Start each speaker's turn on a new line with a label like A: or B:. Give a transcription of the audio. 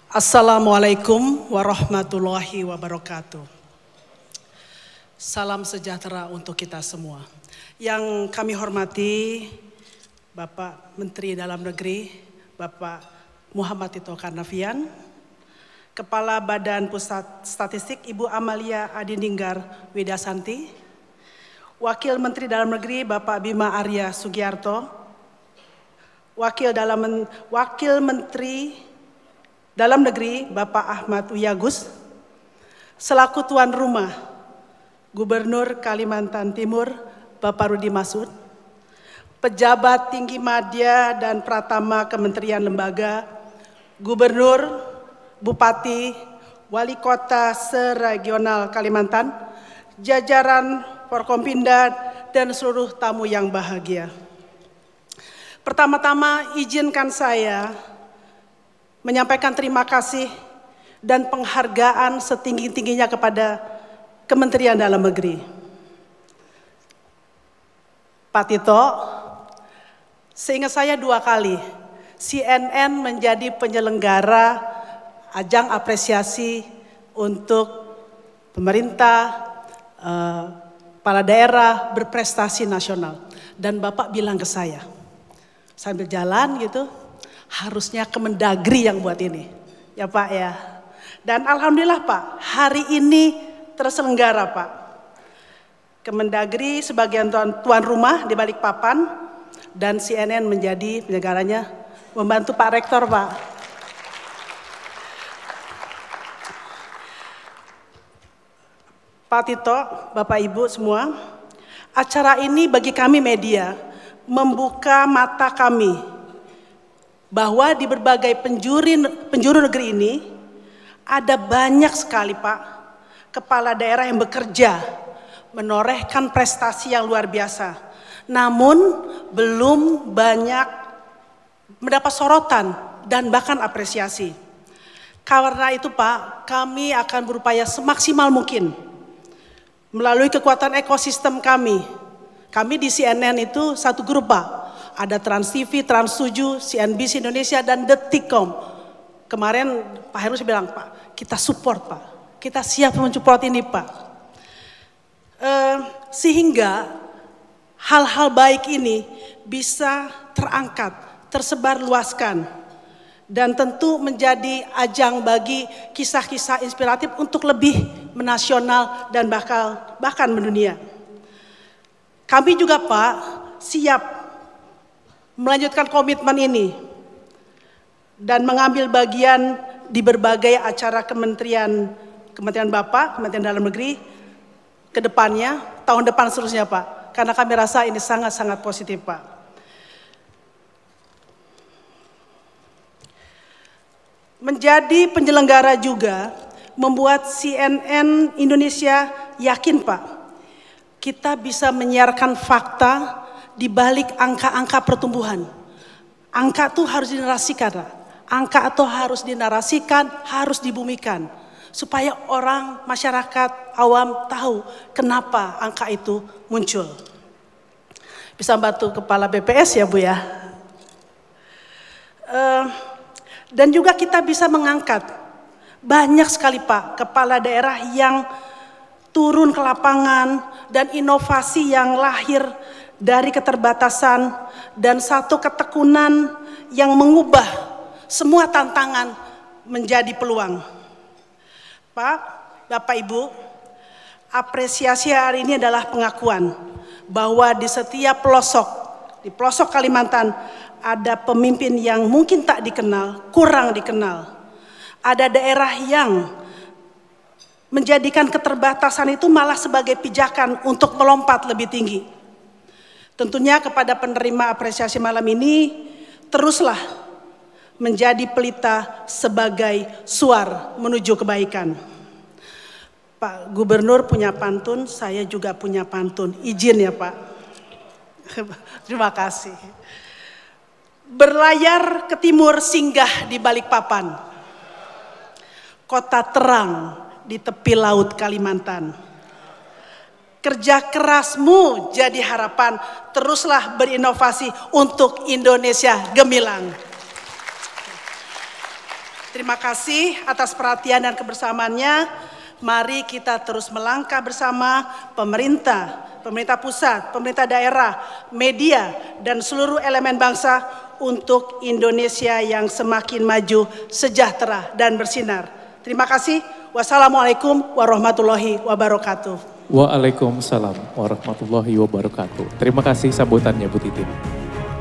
A: Assalamualaikum warahmatullahi wabarakatuh. Salam sejahtera untuk kita semua. Yang kami hormati Bapak Menteri Dalam Negeri, Bapak Muhammad Tito Karnavian, Kepala Badan Pusat Statistik Ibu Amalia Adininggar Widasanti, Wakil Menteri Dalam Negeri Bapak Bima Arya Sugiarto, Wakil Menteri Dalam Negeri Bapak Ahmad Wiyagus, selaku tuan rumah Gubernur Kalimantan Timur Bapak Rudi Masud, pejabat tinggi madya dan pratama kementerian lembaga, gubernur, bupati, wali kota seregional Kalimantan, jajaran Forkompinda dan seluruh tamu yang bahagia. Pertama-tama izinkan saya menyampaikan terima kasih dan penghargaan setinggi-tingginya kepada Kementerian Dalam Negeri. Pak Tito, seingat saya 2 kali CNN menjadi penyelenggara ajang apresiasi untuk pemerintah, kepala daerah berprestasi nasional. Dan Bapak bilang ke saya, sambil jalan gitu, harusnya Kemendagri yang buat ini. Ya Pak ya. Dan alhamdulillah Pak, hari ini terselenggara Pak. Kemendagri sebagai tuan rumah di Balikpapan dan CNN menjadi penyelenggaranya, membantu Pak Rektor Pak. Pak Tito, Bapak Ibu semua, acara ini bagi kami media membuka mata kami bahwa di berbagai penjuru negeri ini ada banyak sekali Pak kepala daerah yang bekerja menorehkan prestasi yang luar biasa, namun belum banyak mendapat sorotan dan bahkan apresiasi. Karena itu Pak, kami akan berupaya semaksimal mungkin melalui kekuatan ekosistem kami. Kami di CNN itu satu grup Pak. Ada Trans TV, Trans 7, CNBC Indonesia, dan Detikcom. Kemarin Pak Heru bilang, Pak, kita support Pak. Kita siap mensupport ini Pak. Sehingga hal-hal baik ini bisa terangkat, tersebar luaskan. Dan tentu menjadi ajang bagi kisah-kisah inspiratif untuk lebih menasional dan bahkan mendunia. Kami juga Pak siap melanjutkan komitmen ini dan mengambil bagian di berbagai acara kementerian Bapak, Kementerian Dalam Negeri ke depannya, tahun depan seterusnya Pak. Karena kami rasa ini sangat-sangat positif Pak. Menjadi penyelenggara juga membuat CNN Indonesia yakin Pak, kita bisa menyiarkan fakta di balik angka-angka pertumbuhan. Angka itu harus dinarasikan. Angka itu harus dinarasikan, harus dibumikan. Supaya orang, masyarakat, awam tahu kenapa angka itu muncul. Bisa bantu Kepala BPS ya Bu ya. Dan juga kita bisa mengangkat banyak sekali Pak kepala daerah yang turun ke lapangan dan inovasi yang lahir dari keterbatasan dan satu ketekunan yang mengubah semua tantangan menjadi peluang. Pak, Bapak Ibu, apresiasi hari ini adalah pengakuan bahwa di setiap pelosok, di pelosok Kalimantan ada pemimpin yang mungkin tak dikenal, kurang dikenal. Ada daerah yang menjadikan keterbatasan itu malah sebagai pijakan untuk melompat lebih tinggi. Tentunya kepada penerima apresiasi malam ini, teruslah menjadi pelita sebagai suar menuju kebaikan. Pak Gubernur punya pantun, saya juga punya pantun. Izin ya Pak. Terima kasih. Berlayar ke timur singgah di Balikpapan. Kota terang di tepi laut Kalimantan. Kerja kerasmu jadi harapan, teruslah berinovasi untuk Indonesia gemilang. Terima kasih atas perhatian dan kebersamaannya. Mari kita terus melangkah bersama pemerintah pusat, pemerintah daerah, media, dan seluruh elemen bangsa untuk Indonesia yang semakin maju, sejahtera, dan bersinar. Terima kasih. Wassalamualaikum warahmatullahi wabarakatuh.
B: Waalaikumsalam warahmatullahi wabarakatuh. Terima kasih sambutannya Bu Titin.